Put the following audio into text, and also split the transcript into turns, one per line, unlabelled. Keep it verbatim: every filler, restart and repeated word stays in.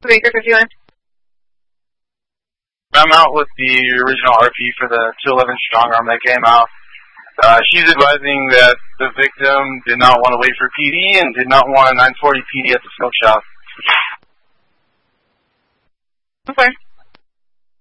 Baker fifty-one.
I'm out with the original R P for the two eleven Strong Arm that came out. Uh, she's advising that the victim did not want to wait for P D and did not want a nine forty P D at the smoke shop.
Okay.